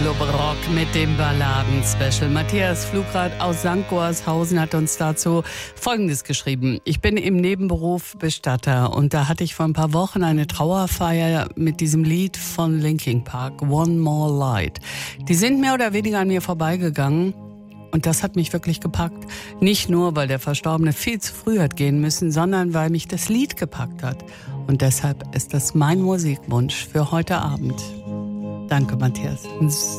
Club Rock mit dem Balladen-Special. Matthias Flugrad aus St. Goarshausen hat uns dazu Folgendes geschrieben. Ich bin im Nebenberuf Bestatter und da hatte ich vor ein paar Wochen eine Trauerfeier mit diesem Lied von Linkin Park, One More Light. Die sind mehr oder weniger an mir vorbeigegangen. Und das hat mich wirklich gepackt. Nicht nur, weil der Verstorbene viel zu früh hat gehen müssen, sondern weil mich das Lied gepackt hat. Und deshalb ist das mein Musikwunsch für heute Abend. Danke, Matthias.